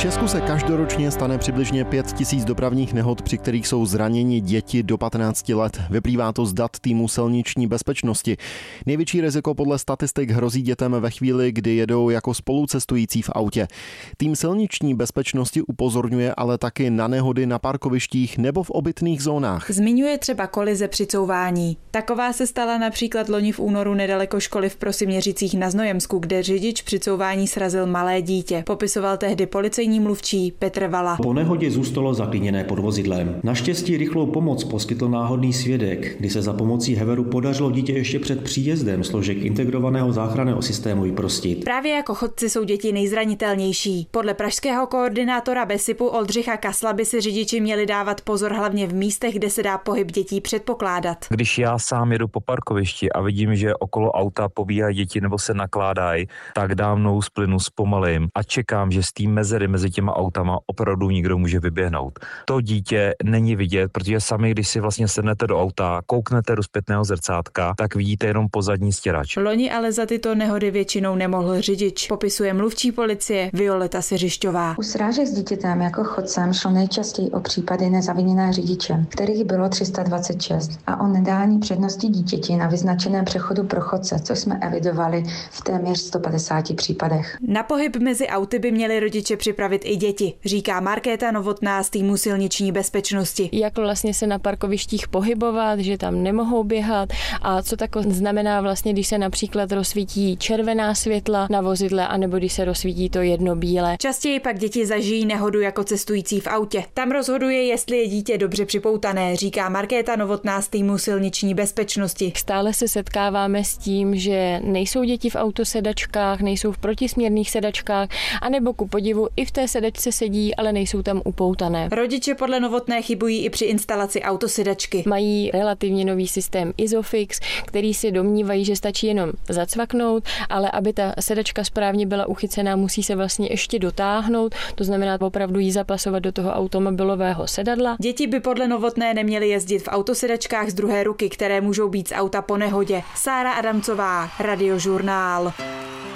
Česku se každoročně stane přibližně 5 000 dopravních nehod, při kterých jsou zraněni děti do 15 let. Vyplývá to z dat týmu silniční bezpečnosti. Největší riziko podle statistik hrozí dětem ve chvíli, kdy jedou jako spolucestující v autě. Tým silniční bezpečnosti upozorňuje ale taky na nehody na parkovištích nebo v obytných zónách. Zmiňuje třeba kolize při couvání. Taková se stala například loni v únoru nedaleko školy v Prosiměřicích na Znojemsku, kde řidič při couvání srazil malé dítě. Popisoval tehdy policejní mluvčí Petr Vala. Po nehodě zůstalo zaklíněné pod vozidlem. Naštěstí rychlou pomoc poskytl náhodný svědek, kdy se za pomocí Heveru podařilo dítě ještě před příjezdem složek integrovaného záchranného systému vyprostit. Právě jako chodci jsou děti nejzranitelnější. Podle pražského koordinátora BESIPu Oldřicha Kasla by si řidiči měli dávat pozor hlavně v místech, kde se dá pohyb dětí předpokládat. Když já sám jedu po parkovišti a vidím, že okolo auta pobíhají děti nebo se nakládají, tak dám nous plynu, zpomalím a čekám, že z té mezery mezi těma autama opravdu nikdo může vyběhnout. To dítě není vidět, protože sami, když si vlastně sednete do auta, kouknete do zpětného zrcátka, tak vidíte jenom pozadní stěrač. Loni ale za tyto nehody většinou nemohl řidič, popisuje mluvčí policie Violeta Seřišťová. U srážek s dítětem jako chodcem šlo nejčastěji o případy nezaviněné řidiče, kterých bylo 326, a o nedání přednosti dítěti na vyznačeném přechodu pro chodce, což jsme evidovali v téměř 150 případech. Na pohyb mezi auty by měli rodiče připravit i děti, říká Markéta Novotná z týmu silniční bezpečnosti. Jak vlastně se na parkovištích pohybovat, že tam nemohou běhat a co tak znamená vlastně, když se například rozsvítí červená světla na vozidle, anebo když se rozsvítí to jedno bílé. Častěji pak děti zažijí nehodu jako cestující v autě. Tam rozhoduje, jestli je dítě dobře připoutané, říká Markéta Novotná z týmu silniční bezpečnosti. Stále se setkáváme s tím, že nejsou děti v autosedačkách, nejsou v protisměrných sedačkách, anebo ku podivu i v té sedačce sedí, ale nejsou tam upoutané. Rodiče podle Novotné chybují i při instalaci autosedačky. Mají relativně nový systém Isofix, který si domnívají, že stačí jenom zacvaknout, ale aby ta sedačka správně byla uchycená, musí se vlastně ještě dotáhnout, to znamená opravdu jí zapasovat do toho automobilového sedadla. Děti by podle Novotné neměly jezdit v autosedačkách z druhé ruky, které můžou být z auta po nehodě. Sára Adamcová, Radiožurnál.